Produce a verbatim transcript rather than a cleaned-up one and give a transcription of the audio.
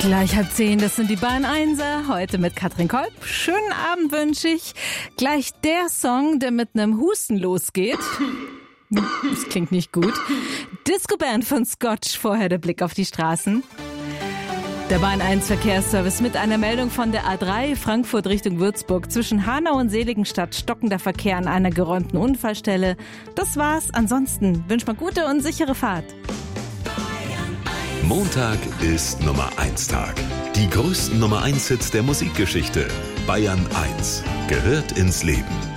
Gleich halb zehn, das sind die Bayern Einser, heute mit Katrin Kolb. Schönen Abend wünsche ich. Gleich der Song, der mit einem Husten losgeht. Das klingt nicht gut. Disco-Band von Scotch, vorher der Blick auf die Straßen. Der Bayern eins Verkehrsservice mit einer Meldung von der A drei Frankfurt Richtung Würzburg. Zwischen Hanau und Seligenstadt stockender Verkehr an einer geräumten Unfallstelle. Das war's. Ansonsten wünscht man gute und sichere Fahrt. Montag ist Nummer eins Tag. Die größten Nummer eins Hits der Musikgeschichte. Bayern eins gehört ins Leben.